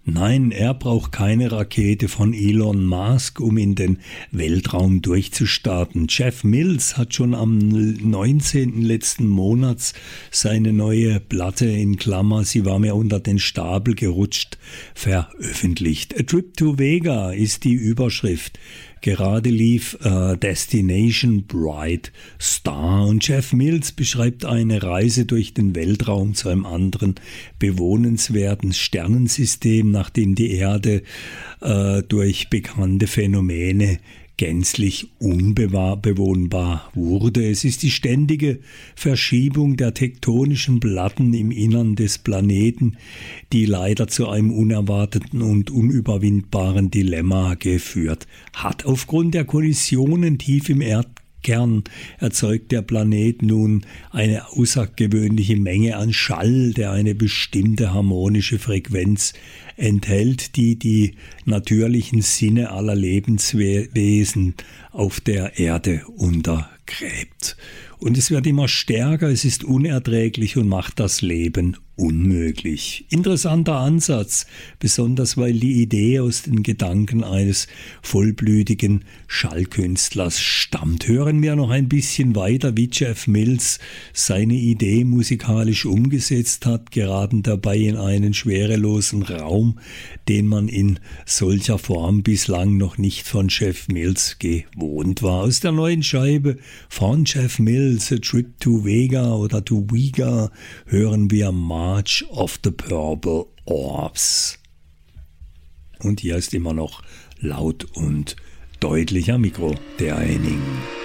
Nein, er braucht keine Rakete von Elon Musk, um in den Weltraum durchzustarten. Jeff Mills hat schon am 19. letzten Monats seine neue Platte in Klammer, sie war mir unter den Stapel gerutscht, veröffentlicht. A Trip to Vega ist die Überschrift. Gerade lief Destination Bright Star und Jeff Mills beschreibt eine Reise durch den Weltraum zu einem anderen bewohnenswerten Sternensystem, nachdem die Erde durch bekannte Phänomene gänzlich unbewohnbar wurde. Es ist die ständige Verschiebung der tektonischen Platten im Innern des Planeten, die leider zu einem unerwarteten und unüberwindbaren Dilemma geführt hat. Aufgrund der Kollisionen tief im Erdkern erzeugt der Planet nun eine außergewöhnliche Menge an Schall, der eine bestimmte harmonische Frequenz enthält, die die natürlichen Sinne aller Lebenswesen auf der Erde untergräbt. Und es wird immer stärker, es ist unerträglich und macht das Leben unmöglich. Interessanter Ansatz, besonders weil die Idee aus den Gedanken eines vollblütigen Schallkünstlers stammt. Hören wir noch ein bisschen weiter, wie Jeff Mills seine Idee musikalisch umgesetzt hat, geraten dabei in einen schwerelosen Raum, den man in solcher Form bislang noch nicht von Jeff Mills gewohnt war. Aus der neuen Scheibe von Jeff Mills, A Trip to Vega oder to Vega, hören wir March of the Purple Orbs. Und hier ist immer noch laut und deutlich am Mikro der Henning.